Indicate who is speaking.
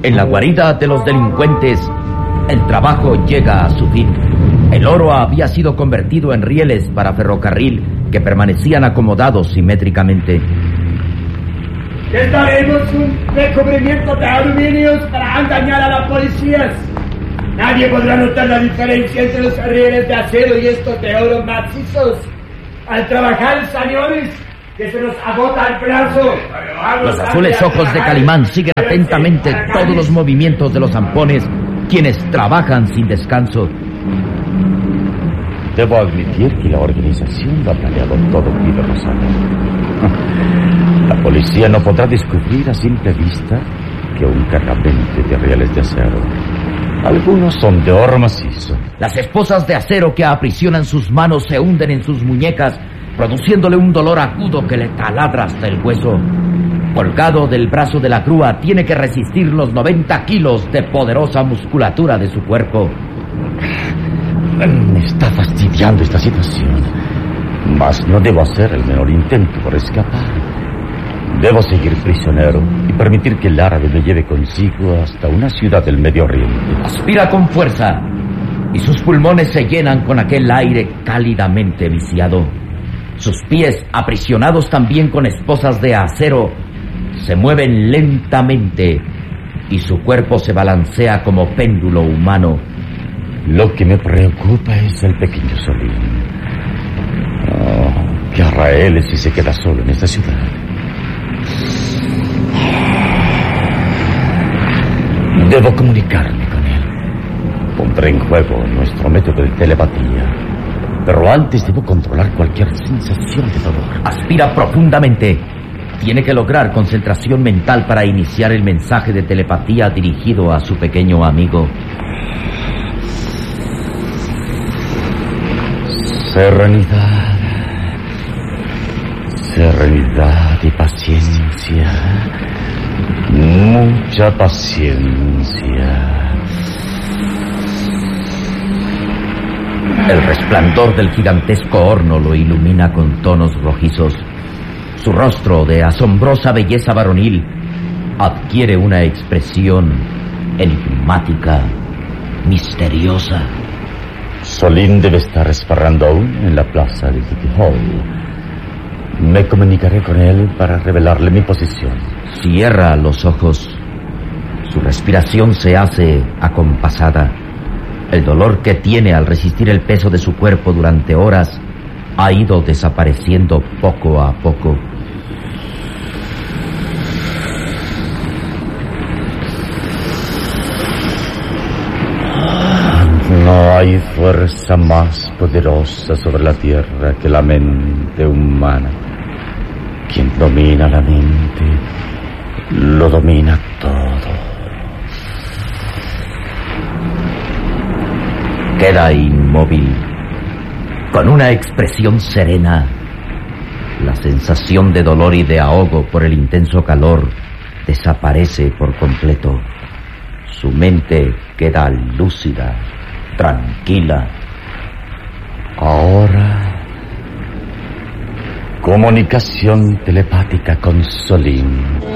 Speaker 1: En la guarida de los delincuentes, el trabajo llega a su fin. El oro había sido convertido en rieles para ferrocarril que permanecían acomodados simétricamente.
Speaker 2: Daremos un recubrimiento de aluminios para engañar a las policías. Nadie podrá notar la diferencia entre los rieles de acero y estos de oro macizos. Al trabajar, señores, que se nos agota el brazo.
Speaker 1: Los azules ojos de Calimán siguen atentamente todos los movimientos de los zampones, quienes trabajan sin descanso.
Speaker 3: Debo admitir que la organización lo ha planeado todo cuidadosamente. La policía no podrá descubrir a simple vista que un cargamento de rieles de acero. Algunos son de oro macizo.
Speaker 1: Las esposas de acero que aprisionan sus manos se hunden en sus muñecas, produciéndole un dolor agudo que le taladra hasta el hueso. Colgado del brazo de la grúa, tiene que resistir los 90 kilos de poderosa musculatura de su cuerpo.
Speaker 3: Me está fastidiando esta situación, mas no debo hacer el menor intento por escapar. Debo seguir prisionero y permitir que el árabe me lleve consigo hasta una ciudad del Medio Oriente.
Speaker 1: Aspira con fuerza y sus pulmones se llenan con aquel aire cálidamente viciado. Sus pies, aprisionados también con esposas de acero, se mueven lentamente y su cuerpo se balancea como péndulo humano.
Speaker 3: Lo que me preocupa es el pequeño Solín. ¿Qué hará él si se queda solo en esta ciudad? Debo comunicarme con él. Pondré en juego nuestro método de telepatía, pero antes debo controlar cualquier sensación de dolor.
Speaker 1: Aspira profundamente. Tiene que lograr concentración mental para iniciar el mensaje de telepatía dirigido a su pequeño amigo.
Speaker 3: Serenidad. Serenidad y paciencia. Mucha paciencia.
Speaker 1: El resplandor del gigantesco horno lo ilumina con tonos rojizos. Su rostro, de asombrosa belleza varonil, adquiere una expresión enigmática, misteriosa.
Speaker 3: Solín debe estar esperando aún en la plaza de City Hall. Me comunicaré con él para revelarle mi posición.
Speaker 1: Cierra los ojos. Su respiración se hace acompasada. El dolor que tiene al resistir el peso de su cuerpo durante horas ha ido desapareciendo poco a poco.
Speaker 3: No hay fuerza más poderosa sobre la tierra que la mente humana. Quien domina la mente, lo domina todo.
Speaker 1: Queda inmóvil, con una expresión serena. La sensación de dolor y de ahogo por el intenso calor desaparece por completo. Su mente queda lúcida, tranquila.
Speaker 3: Ahora, comunicación telepática con Solín.